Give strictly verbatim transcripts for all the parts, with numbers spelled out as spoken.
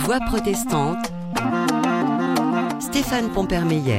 Voix protestante, Stéphane Pompermeyer.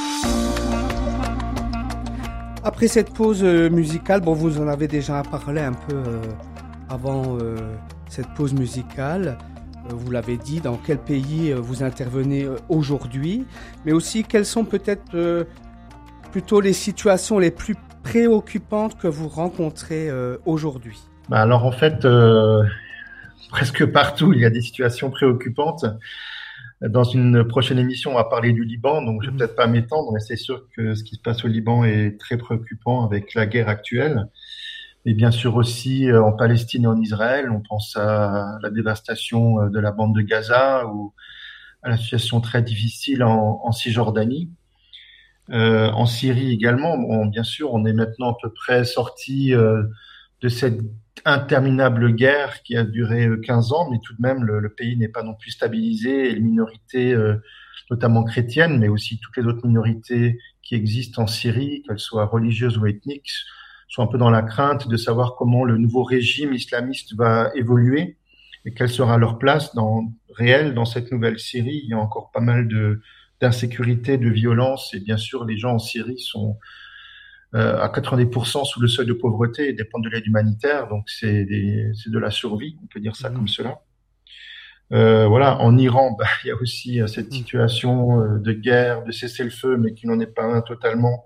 Après cette pause musicale, bon, vous en avez déjà parlé un peu euh, avant euh, cette pause musicale. Euh, vous l'avez dit, dans quel pays euh, vous intervenez euh, aujourd'hui, mais aussi quelles sont peut-être euh, plutôt les situations les plus préoccupantes que vous rencontrez euh, aujourd'hui. Bah alors en fait, euh, presque partout, il y a des situations préoccupantes. Dans une prochaine émission, on va parler du Liban, donc je vais mmh. peut-être pas m'étendre, mais c'est sûr que ce qui se passe au Liban est très préoccupant avec la guerre actuelle. Et bien sûr aussi en Palestine et en Israël, on pense à la dévastation de la bande de Gaza ou à la situation très difficile en, en Cisjordanie. Euh, en Syrie également, bon, bien sûr, on est maintenant à peu près sorti euh, de cette interminable guerre qui a duré quinze ans, mais tout de même, le, le pays n'est pas non plus stabilisé et les minorités, euh, notamment chrétiennes, mais aussi toutes les autres minorités qui existent en Syrie, qu'elles soient religieuses ou ethniques, sont un peu dans la crainte de savoir comment le nouveau régime islamiste va évoluer et quelle sera leur place dans, réelle dans cette nouvelle Syrie. Il y a encore pas mal de, d'insécurité, de violence, et bien sûr, les gens en Syrie sont Euh, à quatre-vingt-dix pour cent sous le seuil de pauvreté et dépendent de l'aide humanitaire, donc c'est, des, c'est de la survie, on peut dire ça mmh. comme cela. Euh, voilà, en Iran, bah, il y a aussi euh, cette situation euh, de guerre, de cessez-le-feu, mais qui n'en est pas un totalement.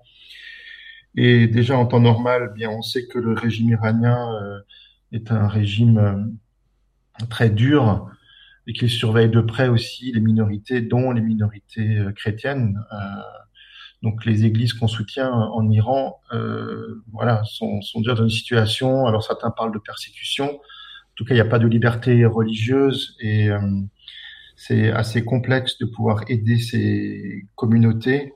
Et déjà en temps normal, bien on sait que le régime iranien euh, est un régime euh, très dur et qu'il surveille de près aussi les minorités, dont les minorités euh, chrétiennes. Euh, Donc les églises qu'on soutient en Iran, euh, voilà, sont, sont déjà dans une situation. Alors certains parlent de persécution. En tout cas, il n'y a pas de liberté religieuse et euh, c'est assez complexe de pouvoir aider ces communautés.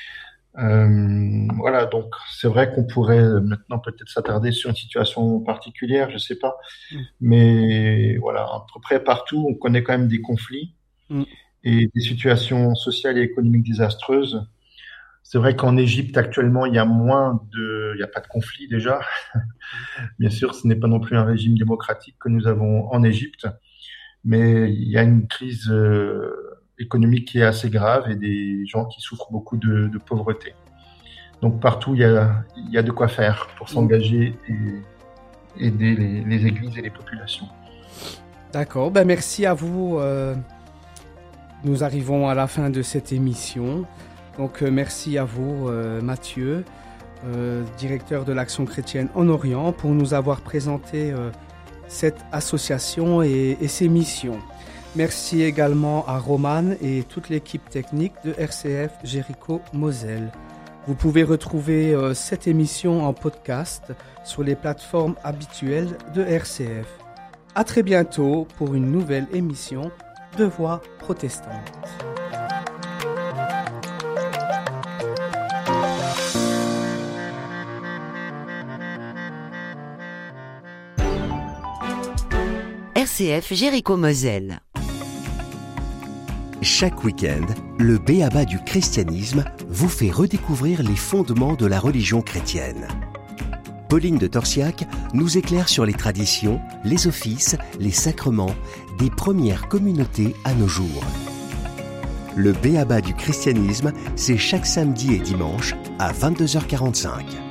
Euh, voilà, donc c'est vrai qu'on pourrait maintenant peut-être s'attarder sur une situation particulière, je sais pas, mmh. mais voilà, à peu près partout, on connaît quand même des conflits mmh. et des situations sociales et économiques désastreuses. C'est vrai qu'en Égypte, actuellement, il y a moins de, il n'y a pas de conflit déjà. Bien sûr, ce n'est pas non plus un régime démocratique que nous avons en Égypte, mais il y a une crise euh, économique qui est assez grave et des gens qui souffrent beaucoup de, de pauvreté. Donc partout, il y a, il y a de quoi faire pour s'engager et aider les, les églises et les populations. D'accord, ben merci à vous. Euh, nous arrivons à la fin de cette émission. Donc euh, merci à vous euh, Mathieu, euh, directeur de l'Action chrétienne en Orient, pour nous avoir présenté euh, cette association et, et ses missions. Merci également à Roman et toute l'équipe technique de R C F Jéricho Moselle. Vous pouvez retrouver euh, cette émission en podcast sur les plateformes habituelles de R C F. À très bientôt pour une nouvelle émission de Voix protestante. R C F Jéricho Moselle. Chaque week-end, le B.A.B.A. du christianisme vous fait redécouvrir les fondements de la religion chrétienne. Pauline de Torsiac nous éclaire sur les traditions, les offices, les sacrements des premières communautés à nos jours. Le B.A.B.A. du christianisme, c'est chaque samedi et dimanche à vingt-deux heures quarante-cinq.